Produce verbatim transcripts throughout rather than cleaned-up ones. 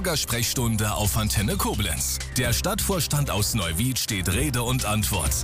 Bürgersprechstunde auf Antenne Koblenz. Der Stadtvorstand aus Neuwied steht Rede und Antwort.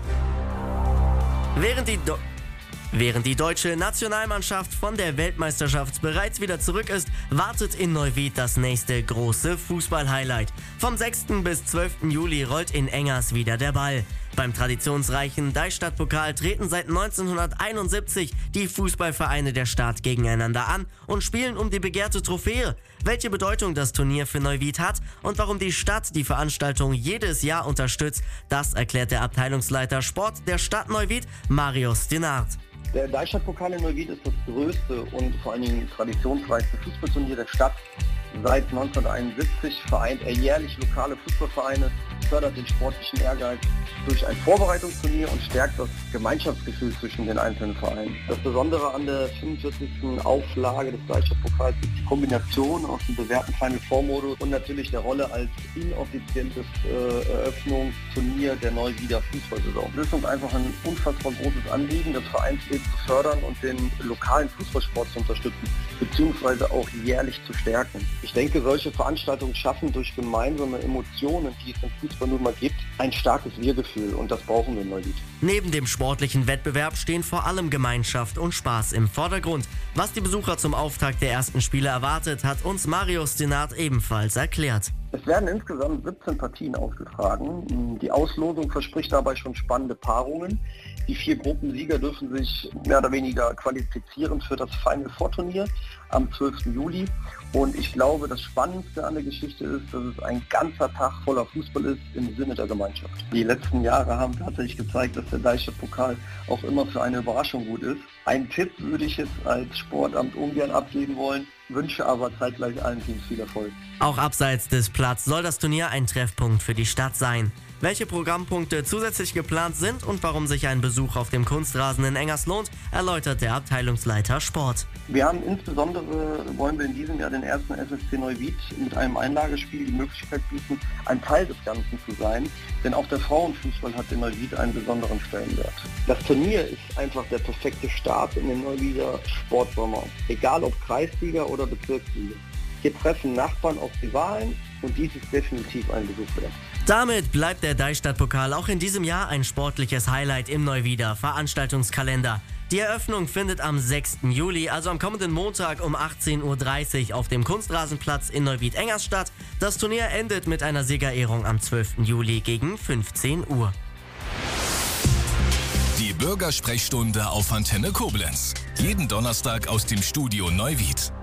Während die, Do- Während die deutsche Nationalmannschaft von der Weltmeisterschaft bereits wieder zurück ist, wartet in Neuwied das nächste große Fußball-Highlight. Vom sechsten bis zwölften Juli rollt in Engers wieder der Ball. Beim traditionsreichen Deichstadtpokal treten seit neunzehnhunderteinundsiebzig die Fußballvereine der Stadt gegeneinander an und spielen um die begehrte Trophäe. Welche Bedeutung das Turnier für Neuwied hat und warum die Stadt die Veranstaltung jedes Jahr unterstützt, das erklärt der Abteilungsleiter Sport der Stadt Neuwied, Marius Denard. Der Deichstadtpokal in Neuwied ist das größte und vor allen Dingen traditionsreichste Fußballturnier der Stadt. Seit neunzehnhunderteinundsiebzig vereint er jährlich lokale Fußballvereine, fördert den sportlichen Ehrgeiz durch ein Vorbereitungsturnier und stärkt das Gemeinschaftsgefühl zwischen den einzelnen Vereinen. Das Besondere an der fünfundvierzigsten Auflage des Deichstadtpokals ist die Kombination aus dem bewährten Final Four Modus und natürlich der Rolle als inoffizielles äh, Eröffnungsturnier der Neuwieder Fußballsaison. Es ist uns einfach ein unfassbar großes Anliegen, das Vereinsleben zu fördern und den lokalen Fußballsport zu unterstützen, beziehungsweise auch jährlich zu stärken. Ich denke, solche Veranstaltungen schaffen durch gemeinsame Emotionen, die es im Fußball nun mal gibt, ein starkes Wir-Gefühl und das brauchen wir in Neuwied. Neben dem sportlichen Wettbewerb stehen vor allem Gemeinschaft und Spaß im Vordergrund. Was die Besucher zum Auftakt der ersten Spiele erwartet, hat uns Marius Denard ebenfalls erklärt. Es werden insgesamt siebzehn Partien ausgetragen. Die Auslosung verspricht dabei schon spannende Paarungen. Die vier Gruppensieger dürfen sich mehr oder weniger qualifizieren für das Final Four Turnier am zwölften Juli. Und ich glaube, das Spannendste an der Geschichte ist, dass es ein ganzer Tag voller Fußball ist im Sinne der Gemeinschaft. Die letzten Jahre haben tatsächlich gezeigt, dass der Deichstadtpokal auch immer für eine Überraschung gut ist. Einen Tipp würde ich jetzt als Sportamt ungern abgeben wollen, wünsche aber zeitgleich allen Teams viel Erfolg. Auch abseits des Platzes soll das Turnier ein Treffpunkt für die Stadt sein. Welche Programmpunkte zusätzlich geplant sind und warum sich ein Besuch auf dem Kunstrasen in Engers lohnt, erläutert der Abteilungsleiter Sport. Wir haben insbesondere, wollen wir in diesem Jahr den ersten S S C Neuwied mit einem Einlagespiel die Möglichkeit bieten, ein Teil des Ganzen zu sein, denn auch der Frauenfußball hat in Neuwied einen besonderen Stellenwert. Das Turnier ist einfach der perfekte Start in den Neuwieder Sportsommer, egal ob Kreisliga oder Bezirksliga. Hier treffen Nachbarn auf Rivalen und dies ist definitiv ein Besuch wert. Damit bleibt der Deichstadtpokal auch in diesem Jahr ein sportliches Highlight im Neuwieder Veranstaltungskalender. Die Eröffnung findet am sechsten Juli, also am kommenden Montag um achtzehn Uhr dreißig auf dem Kunstrasenplatz in Neuwied-Engers statt. Das Turnier endet mit einer Siegerehrung am zwölften Juli gegen fünfzehn Uhr. Die Bürgersprechstunde auf Antenne Koblenz. Jeden Donnerstag aus dem Studio Neuwied.